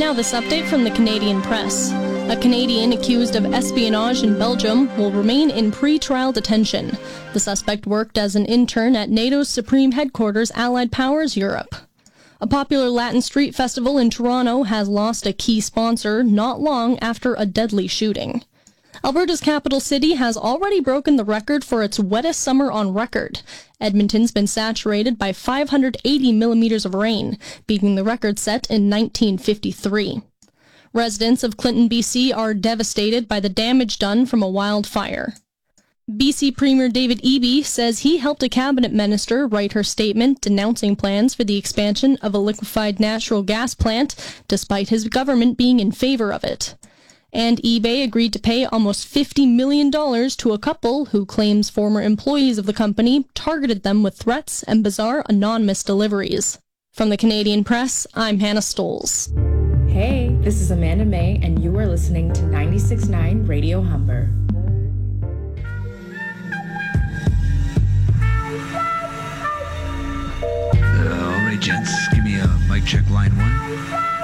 now this update from the Canadian Press. A Canadian accused of espionage in Belgium will remain in pre-trial detention. The suspect worked as an intern at NATO's Supreme Headquarters Allied Powers Europe. A popular Latin street festival in Toronto has lost a key sponsor not long after a deadly shooting. Alberta's capital city has already broken the record for its wettest summer on record. Edmonton's been saturated by 580 millimeters of rain, beating the record set in 1953. Residents of Clinton, BC are devastated by the damage done from a wildfire. BC Premier David Eby says he helped a cabinet minister write her statement denouncing plans for the expansion of a liquefied natural gas plant, despite his government being in favor of it. And eBay agreed to pay almost $50 million to a couple who claims former employees of the company targeted them with threats and bizarre anonymous deliveries. From the Canadian Press, I'm Hannah Stoles. Hey, this is Amanda May, and you are listening to 96.9 Radio Humber. All right, gents, give me a mic check line 1.